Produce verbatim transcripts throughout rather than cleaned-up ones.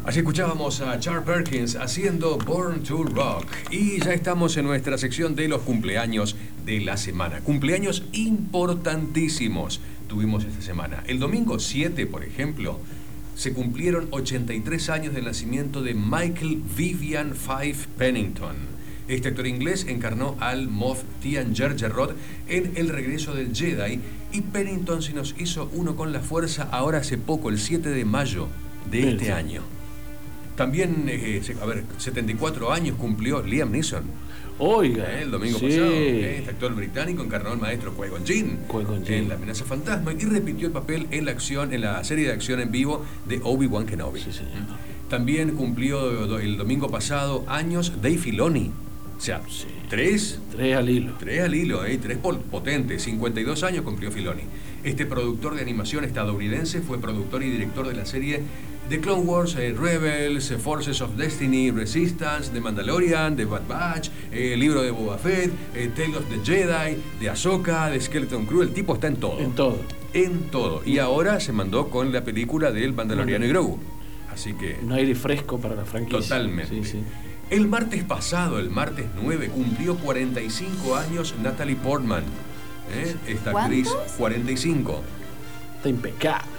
Así escuchábamos a Charles Perkins haciendo Born to Rock. Y ya estamos en nuestra sección de los cumpleaños de la semana. Cumpleaños importantísimos tuvimos esta semana. El domingo siete, por ejemplo, se cumplieron ochenta y tres años del nacimiento de Michael Vivian Fife Pennington. Este actor inglés encarnó al Moff Tian Jar Jar en El regreso del Jedi, y Pennington se nos hizo uno con la fuerza ahora hace poco, el siete de mayo de este año. También, eh, a ver, setenta y cuatro años cumplió Liam Neeson. Oiga. Eh, el domingo sí. pasado. Eh, este actor británico encarnó al maestro Qui-Gon Jinn en La amenaza fantasma y repitió el papel en la acción, en la serie de acción en vivo de Obi-Wan Kenobi. Sí, señor. También cumplió el domingo pasado años Dave Filoni. O sea, sí. tres. Tres al hilo. Tres al hilo, eh, tres potentes. cincuenta y dos años cumplió Filoni. Este productor de animación estadounidense fue productor y director de la serie The Clone Wars, eh, Rebels, eh, Forces of Destiny, Resistance, The Mandalorian, The Bad Batch, eh, el libro de Boba Fett, eh, Tale of the Jedi, de Ahsoka, de Skeleton Crew. El tipo está en todo. En todo. En todo. Y ahora se mandó con la película del Mandaloriano y Grogu. Así que... un aire fresco para la franquicia. Totalmente. Sí, sí. El martes pasado, el martes nueve, cumplió cuarenta y cinco años Natalie Portman. ¿Eh? Esta actriz, cuarenta y cinco. Está impecable.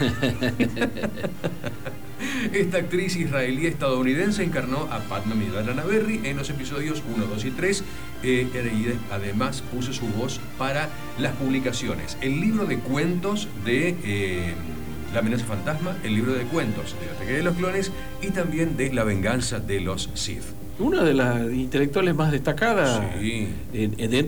Esta actriz israelí estadounidense encarnó a Padma Amidala Berry en los episodios uno, dos y tres, eh, y además puso su voz para las publicaciones. El libro de cuentos de eh, La amenaza fantasma, el libro de cuentos de Ataque de los Clones y también de La venganza de los Sith. Una de las intelectuales más destacadas sí. en, en, dentro